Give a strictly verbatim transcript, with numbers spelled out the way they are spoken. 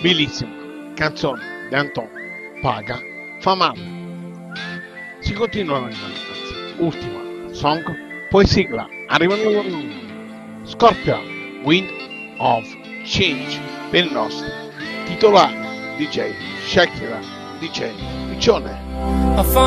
Bellissimo, canzone di Anton Paga, fa male. Si continua, anzi, ultima song, poi sigla, arrivano Scorpion, Wind of Change, per il nostro titolare D J Shakira, D J Piccione.